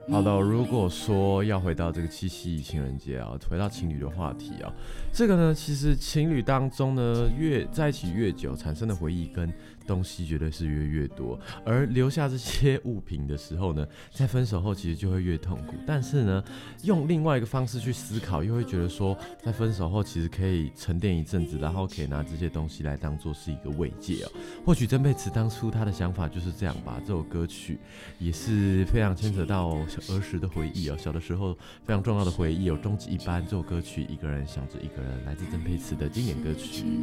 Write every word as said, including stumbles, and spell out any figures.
好的，如果说要回到这个七夕情人节啊，回到情侣的话题啊，这个呢，其实情侣当中呢，越在一起越久，产生的回忆跟东西绝对是越越多，而留下这些物品的时候呢，在分手后其实就会越痛苦。但是呢，用另外一个方式去思考，又会觉得说，在分手后其实可以沉淀一阵子，然后可以拿这些东西来当做是一个慰藉哦。或许曾沛慈当初他的想法就是这样吧。这首歌曲也是非常牵扯到儿时的回忆哦，小的时候非常重要的回忆哦。终极一班这首歌曲，一个人想着一个人，来自曾沛慈的经典歌曲。